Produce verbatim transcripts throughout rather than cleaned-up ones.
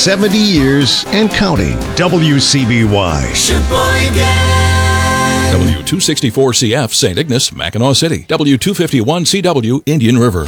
seventy years and counting. W C B Y. W two sixty-four C F, Saint Ignace, Mackinac City. W two fifty-one C W, Indian River.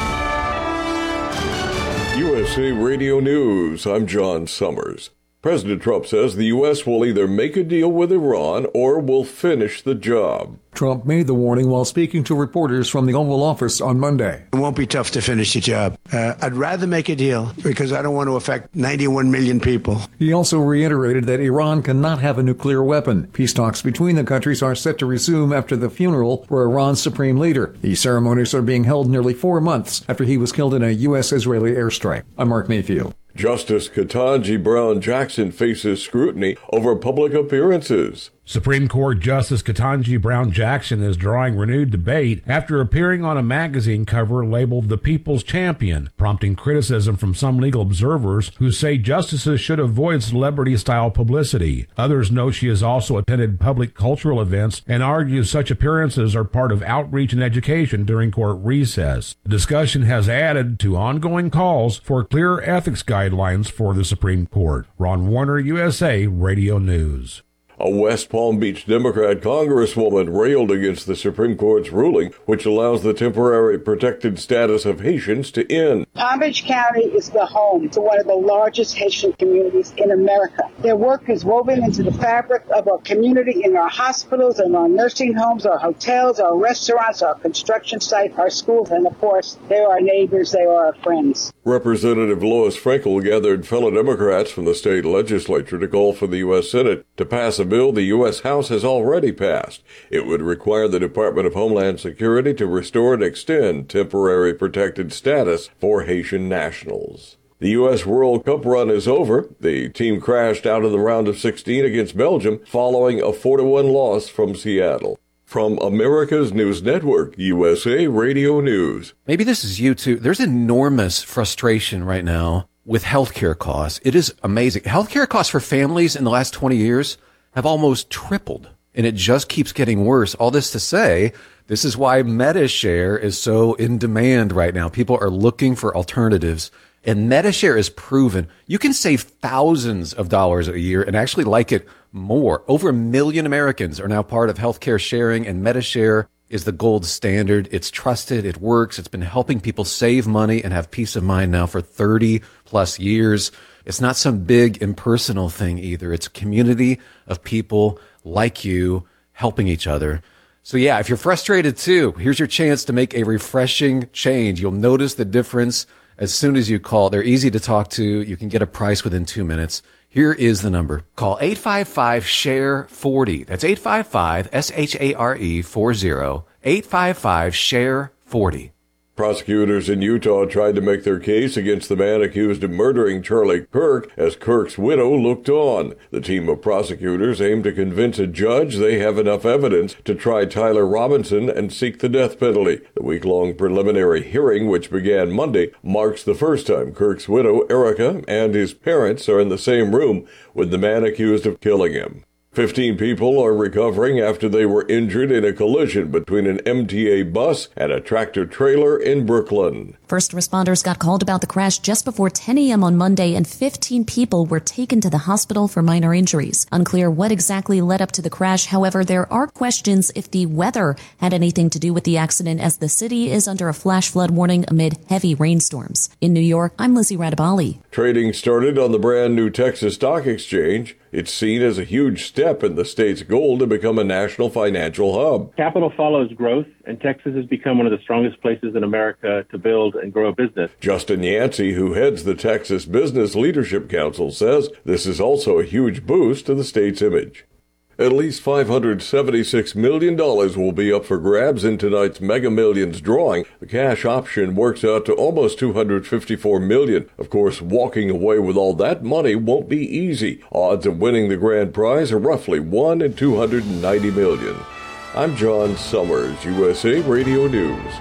U S A Radio News, I'm John Summers. President Trump says the U S will either make a deal with Iran or will finish the job. Trump made the warning while speaking to reporters from the Oval Office on Monday. It won't be tough to finish the job. Uh, I'd rather make a deal because I don't want to affect ninety-one million people. He also reiterated that Iran cannot have a nuclear weapon. Peace talks between the countries are set to resume after the funeral for Iran's supreme leader. These ceremonies are being held nearly four months after he was killed in a U S Israeli airstrike. I'm Mark Mayfield. Justice Ketanji Brown Jackson faces scrutiny over public appearances. Supreme Court Justice Ketanji Brown Jackson is drawing renewed debate after appearing on a magazine cover labeled The People's Champion, prompting criticism from some legal observers who say justices should avoid celebrity-style publicity. Others note she has also attended public cultural events and argues such appearances are part of outreach and education during court recess. The discussion has added to ongoing calls for clear ethics guidelines for the Supreme Court. Ron Warner, U S A Radio News. A West Palm Beach Democrat congresswoman railed against the Supreme Court's ruling, which allows the temporary protected status of Haitians to end. Palm Beach County is the home to one of the largest Haitian communities in America. Their work is woven into the fabric of our community in our hospitals and our nursing homes, our hotels, our restaurants, our construction sites, our schools, and of course, they are our neighbors, they are our friends. Representative Lois Frankel gathered fellow Democrats from the state legislature to call for the U S Senate to pass a bill the U S House has already passed. It would require the Department of Homeland Security to restore and extend temporary protected status for Haitian nationals. The U S World Cup run is over. The team crashed out of the round of sixteen against Belgium following a four to one loss from Seattle. From America's News Network, U S A Radio News. Maybe this is you too. There's enormous frustration right now with healthcare costs. It is amazing. Healthcare costs for families in the last twenty years have almost tripled, and it just keeps getting worse. All this to say, this is why MediShare is so in demand right now. People are looking for alternatives, and MediShare is proven. You can save thousands of dollars a year and actually like it more. Over a million Americans are now part of healthcare sharing, and MediShare is the gold standard. It's trusted. It works. It's been helping people save money and have peace of mind now for thirty plus years. It's not some big impersonal thing either. It's a community of people like you helping each other. So yeah, if you're frustrated too, here's your chance to make a refreshing change. You'll notice the difference as soon as you call. They're easy to talk to. You can get a price within two minutes. Here is the number. Call eight five five, S H A R E, forty. That's eight five five, S H A R E, forty. eight five five, S H A R E, forty. Prosecutors in Utah tried to make their case against the man accused of murdering Charlie Kirk as Kirk's widow looked on. The team of prosecutors aim to convince a judge they have enough evidence to try Tyler Robinson and seek the death penalty. The week-long preliminary hearing, which began Monday, marks the first time Kirk's widow, Erica, and his parents are in the same room with the man accused of killing him. Fifteen people are recovering after they were injured in a collision between an M T A bus and a tractor-trailer in Brooklyn. First responders got called about the crash just before ten a.m. on Monday, and fifteen people were taken to the hospital for minor injuries. Unclear what exactly led up to the crash. However, there are questions if the weather had anything to do with the accident, as the city is under a flash flood warning amid heavy rainstorms. In New York, I'm Lizzie Radabali. Trading started on the brand new Texas Stock Exchange. It's seen as a huge step in the state's goal to become a national financial hub. Capital follows growth, and Texas has become one of the strongest places in America to build and grow a business. Justin Yancey, who heads the Texas Business Leadership Council, says this is also a huge boost to the state's image. At least five hundred seventy-six million dollars will be up for grabs in tonight's Mega Millions drawing. The cash option works out to almost two hundred fifty-four million dollars. Of course, walking away with all that money won't be easy. Odds of winning the grand prize are roughly one in two hundred ninety million. I'm John Summers, U S A Radio News.